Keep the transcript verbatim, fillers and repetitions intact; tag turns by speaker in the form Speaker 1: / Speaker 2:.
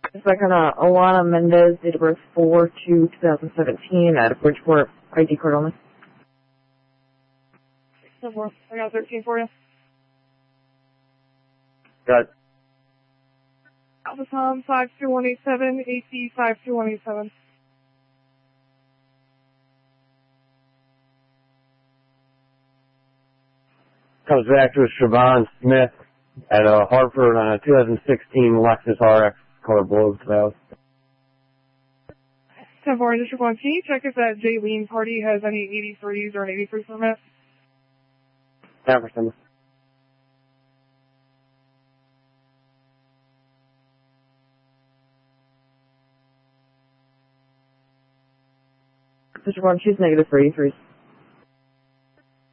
Speaker 1: Second, uh, Alana Mendez, date of birth four two twenty seventeen, out of Bridgeport, I D card only.
Speaker 2: ten four, I got thirteen for you.
Speaker 3: Got it.
Speaker 2: Alpha Tom five two one eight seven, A C five two one eight seven.
Speaker 3: Comes back to Siobhan Smith at uh, Hartford on a two thousand sixteen Lexus R X color blue valve.
Speaker 2: ten four, District one, can you check if that Jaylene party has any eighty-threes or an eighty-three permit?
Speaker 3: ten percent.
Speaker 1: District one, she's negative for eighty-threes.